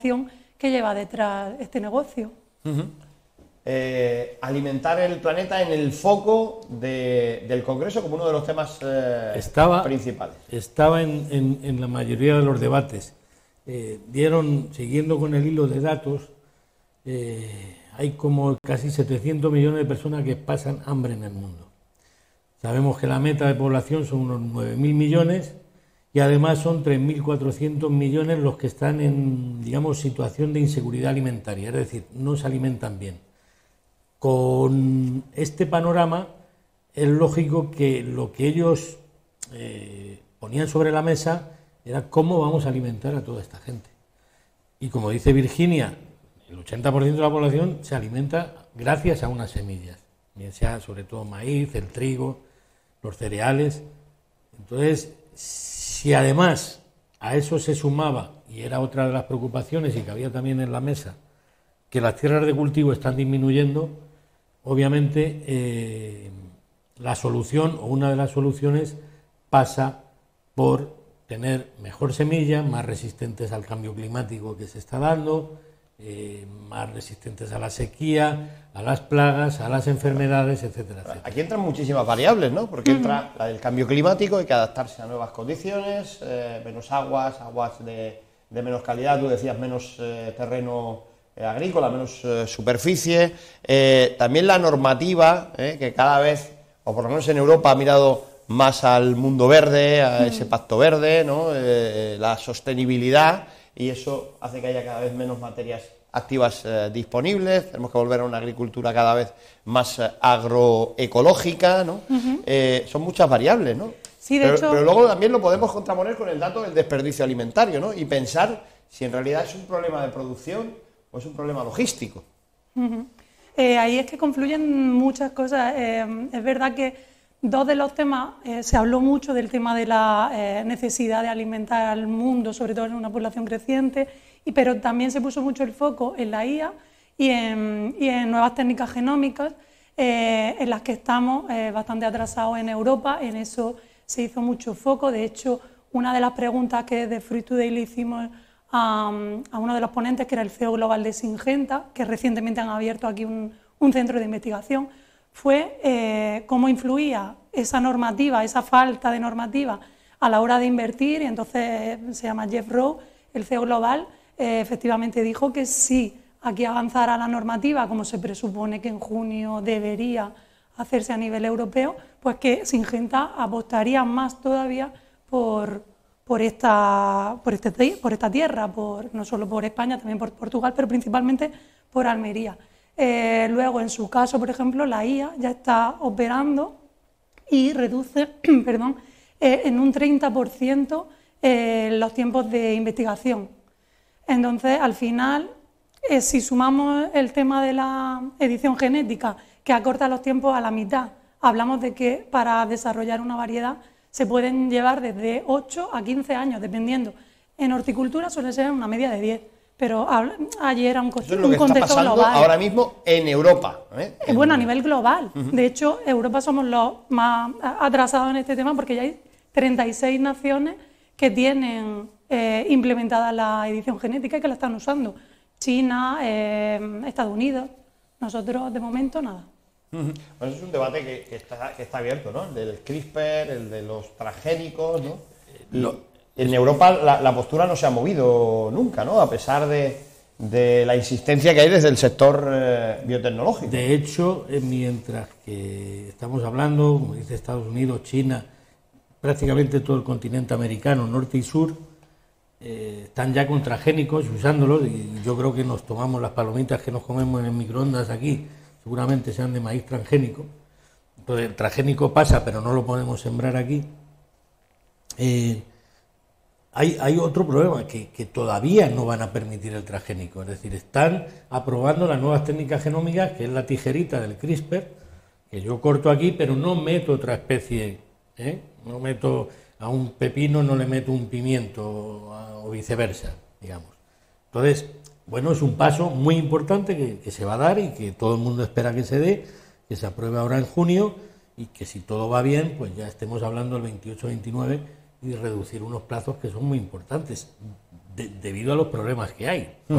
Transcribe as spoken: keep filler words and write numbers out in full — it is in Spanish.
que lleva detrás este negocio. Uh-huh. eh, alimentar el planeta en el foco de, del Congreso como uno de los temas eh, estaba, principales. Estaba en, en, en la mayoría de los debates. Eh, dieron, siguiendo con el hilo de datos, eh, hay como casi setecientos millones de personas que pasan hambre en el mundo. Sabemos que la meta de población son unos nueve mil millones y además son tres mil cuatrocientos millones los que están en, digamos, situación de inseguridad alimentaria, es decir, no se alimentan bien. Con este panorama es lógico que lo que ellos eh, ponían sobre la mesa era cómo vamos a alimentar a toda esta gente. Y como dice Virginia, el ochenta por ciento de la población se alimenta gracias a unas semillas, bien sea sobre todo maíz, el trigo, los cereales. Entonces, si además a eso se sumaba, y era otra de las preocupaciones y que había también en la mesa, que las tierras de cultivo están disminuyendo, obviamente eh, la solución o una de las soluciones pasa por tener mejor semilla, más resistentes al cambio climático que se está dando, eh, más resistentes a la sequía, a las plagas, a las enfermedades, etcétera, etcétera. Aquí entran muchísimas variables, ¿no? Porque entra la del cambio climático, hay que adaptarse a nuevas condiciones, eh, menos aguas, aguas de, de menos calidad, tú decías menos eh, terreno eh, agrícola, menos eh, superficie, eh, también la normativa, eh, que cada vez, o por lo menos en Europa, ha mirado más al mundo verde, a ese pacto verde, ¿no? Eh, la sostenibilidad, y eso hace que haya cada vez menos materias activas eh, disponibles, tenemos que volver a una agricultura cada vez más eh, agroecológica, ¿no? Uh-huh. eh, son muchas variables, ¿no? Sí, de pero, hecho... pero luego también lo podemos contraponer con el dato del desperdicio alimentario, ¿no? Y pensar si en realidad es un problema de producción o es un problema logístico. Uh-huh. eh, ahí es que confluyen muchas cosas. Eh, es verdad que dos de los temas, eh, se habló mucho del tema de la eh, necesidad de alimentar al mundo, sobre todo en una población creciente, y, pero también se puso mucho el foco en la I A y en, y en nuevas técnicas genómicas, eh, en las que estamos eh, bastante atrasados en Europa. En eso se hizo mucho foco. De hecho, una de las preguntas que de Fruit Today le hicimos a, a uno de los ponentes, que era el C E O global de Syngenta, que recientemente han abierto aquí un, un centro de investigación, fue eh, cómo influía esa normativa, esa falta de normativa a la hora de invertir. Y entonces se llama Jeff Rowe, el C E O global, eh, efectivamente dijo que si aquí avanzara la normativa, como se presupone que en junio debería hacerse a nivel europeo, pues que Syngenta apostaría más todavía por, por, esta, por, este, por esta tierra, por, no solo por España, también por Portugal, pero principalmente por Almería. Eh, luego, en su caso, por ejemplo, la I A ya está operando y reduce perdón, eh, en un treinta por ciento eh, los tiempos de investigación. Entonces, al final, eh, si sumamos el tema de la edición genética, que acorta los tiempos a la mitad, hablamos de que para desarrollar una variedad se pueden llevar desde ocho a quince años, dependiendo. En horticultura suele ser una media de diez. Pero ayer era un, Eso es lo un que contexto está pasando global. ahora mismo en Europa. ¿eh? En... Bueno, a nivel global. Uh-huh. De hecho, Europa somos los más atrasados en este tema porque ya hay treinta y seis naciones que tienen eh, implementada la edición genética y que la están usando. China, eh, Estados Unidos. Nosotros, de momento, nada. Uh-huh. Bueno, es un debate que, que, está, que está abierto, ¿no? El del CRISPR, el de los transgénicos, ¿no? Lo... En Europa la, la postura no se ha movido nunca, ¿no? A pesar de, de la insistencia que hay desde el sector eh, biotecnológico. De hecho, eh, mientras que estamos hablando, como dice Estados Unidos, China, prácticamente todo el continente americano, norte y sur, eh, están ya con transgénicos usándolos, y yo creo que nos tomamos las palomitas que nos comemos en el microondas aquí, seguramente sean de maíz transgénico. Entonces el transgénico pasa, pero no lo podemos sembrar aquí. Eh, Hay, hay otro problema, que, que todavía no van a permitir el transgénico, es decir, están aprobando las nuevas técnicas genómicas, que es la tijerita del CRISPR, que yo corto aquí, pero no meto otra especie, ¿eh? No meto a un pepino, no le meto un pimiento, o viceversa, digamos. Entonces, bueno, es un paso muy importante que, que se va a dar y que todo el mundo espera que se dé, que se apruebe ahora en junio, y que si todo va bien, pues ya estemos hablando el veintiocho veintinueve, y reducir unos plazos que son muy importantes de, debido a los problemas que hay.